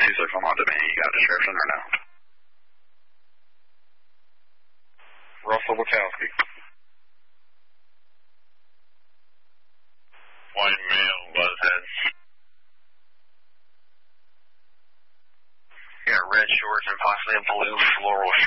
26 on demand. You got a description or no? Russell Wachowski. White male, buzzhead. Yeah, red shorts and possibly a blue floral